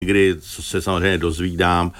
Kdy, co se samozřejmě dozvídám,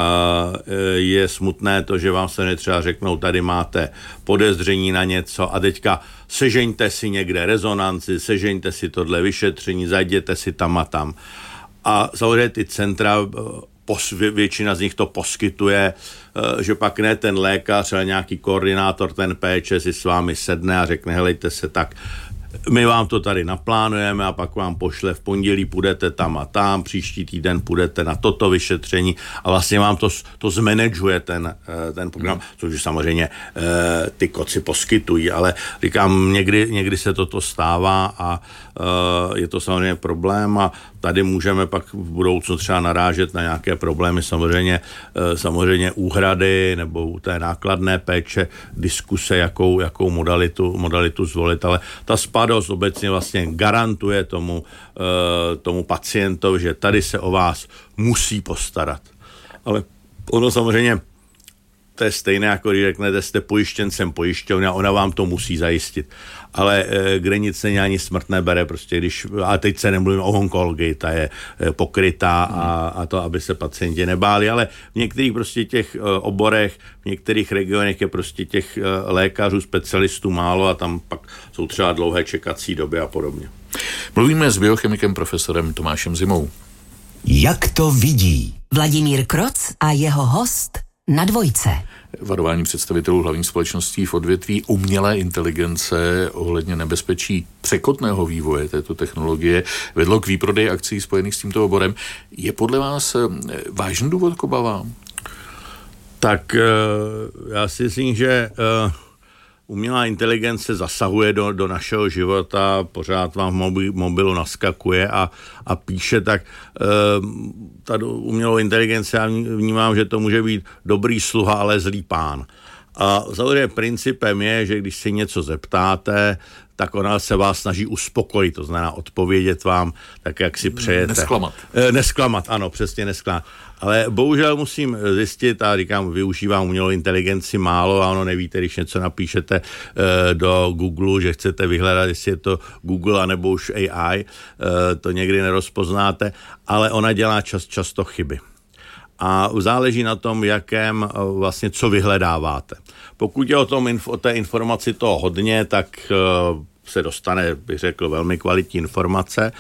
je smutné to, že vám se třeba řeknou, tady máte podezření na něco a teďka sežeňte si někde rezonanci, sežeňte si tohle vyšetření, zajděte si tam a tam. A samozřejmě ty centra, většina z nich to poskytuje, že pak ne ten lékař, ale nějaký koordinátor, ten péče si s vámi sedne a řekne, helejte se, tak my vám to tady naplánujeme a pak vám pošle v pondělí, půjdete tam a tam, příští týden půjdete na toto vyšetření a vlastně vám to zmanaguje ten program, což samozřejmě ty koci poskytují, ale říkám, někdy se toto stává a je to samozřejmě problém a tady můžeme pak v budoucnu třeba narážet na nějaké problémy, samozřejmě úhrady nebo u té nákladné péče, diskuse, jakou modalitu zvolit, ale ta spadost obecně vlastně garantuje tomu pacientovi, že tady se o vás musí postarat. Ale ono samozřejmě to je stejné, jako když řeknete, jste pojištěncem pojišťovny a ona vám to musí zajistit. Ale kde nic není, ani smrt nebere, prostě a teď se nemluvím o onkologii, ta je pokrytá a to, aby se pacienti nebáli, ale v některých prostě těch oborech, v některých regionech je prostě těch lékařů, specialistů málo a tam pak jsou třeba dlouhé čekací doby a podobně. Mluvíme s biochemikem profesorem Tomášem Zimou. Jak to vidí Vladimír Kroc a jeho host na Dvojce. Varování představitelů hlavních společností v odvětví umělé inteligence ohledně nebezpečí překotného vývoje této technologie vedlo k výprodeji akcií spojených s tímto oborem. Je podle vás vážný důvod k obavám? Tak já si myslím, že umělá inteligence zasahuje do našeho života, pořád vám v mobilu naskakuje a píše, tak ta umělou inteligence já vnímám, že to může být dobrý sluha, ale zlý pán. A samozřejmě principem je, že když si něco zeptáte, tak ona se vás snaží uspokojit, to znamená odpovědět vám tak, jak si přejete. Nesklamat, ano, přesně nesklamat. Ale bohužel musím zjistit, a říkám, využívám umělou inteligenci málo a ono nevíte, když něco napíšete do Google, že chcete vyhledat, jestli je to Google anebo už AI, to někdy nerozpoznáte, ale ona dělá často chyby. A záleží na tom, jakém vlastně co vyhledáváte. Pokud je o té informaci toho hodně, tak se dostane, bych řekl, velmi kvalitní informace,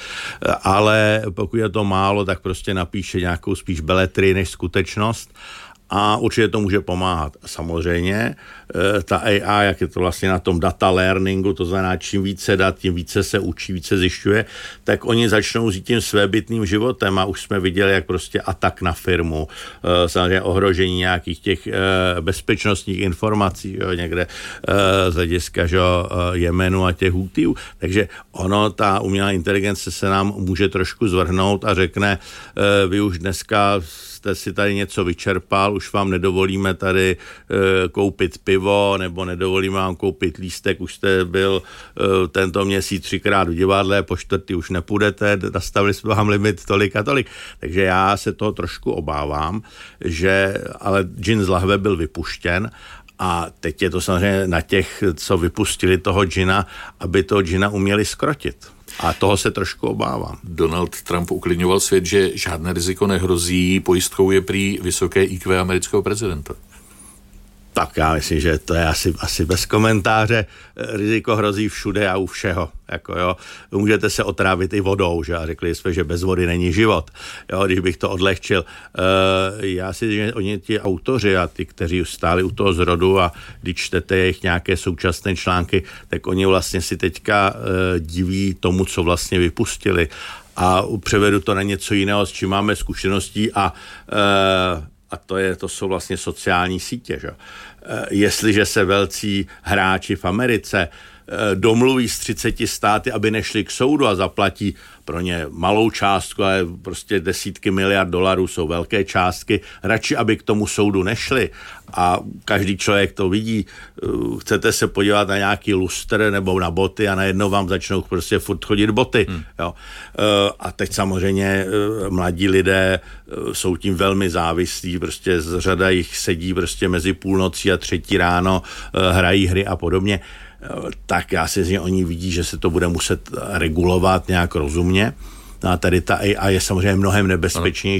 ale pokud je to málo, tak prostě napíše nějakou spíš beletrii než skutečnost a určitě to může pomáhat. Samozřejmě ta AI, jak je to vlastně na tom data learningu, to znamená, čím více dat, tím více se učí, více zjišťuje, tak oni začnou žít tím svébytným životem a už jsme viděli, jak prostě atak na firmu, samozřejmě ohrožení nějakých těch bezpečnostních informací, jo, někde z hlediska Jemenu a těch Hútijů. Takže ta umělá inteligence se nám může trošku zvrhnout a řekne, vy už dneska jste si tady něco vyčerpal, už vám nedovolíme tady koupit pivo, nebo nedovolíme vám koupit lístek, už jste byl tento měsíc 3krát v divadle, po 4. už nepůjdete, nastavili jsme vám limit tolik a tolik. Takže já se toho trošku obávám, ale džin z lahve byl vypuštěn a teď je to samozřejmě na těch, co vypustili toho džina, aby toho džina uměli skrotit. A toho se trošku obávám. Donald Trump uklidňoval svět, že žádné riziko nehrozí, pojistkou je prý vysoké IQ amerického prezidenta. Tak já myslím, že to je asi bez komentáře. Riziko hrozí všude a u všeho. Můžete se otrávit i vodou, že? A řekli jsme, že bez vody není život. Jo, když bych to odlehčil. Já si myslím, že oni ti autoři a ty, kteří stáli u toho zrodu a když čtete jejich nějaké současné články, tak oni vlastně si teďka diví tomu, co vlastně vypustili. A převedu to na něco jiného, s čím máme zkušeností a to jsou vlastně sociální sítě. Že? Jestliže se velcí hráči v Americe domluví s 30 státy, aby nešli k soudu a zaplatí pro ně malou částku, ale prostě desítky miliard dolarů jsou velké částky, radši, aby k tomu soudu nešli a každý člověk to vidí, chcete se podívat na nějaký lustr nebo na boty a najednou vám začnou prostě furt chodit boty. Jo. A teď samozřejmě mladí lidé jsou tím velmi závislí, prostě řada jich sedí prostě mezi půlnocí a 3 ráno, hrají hry a podobně. Tak já si myslím, že oni vidí, že se to bude muset regulovat nějak rozumně. No a tady ta AI je samozřejmě mnohem nebezpečnější.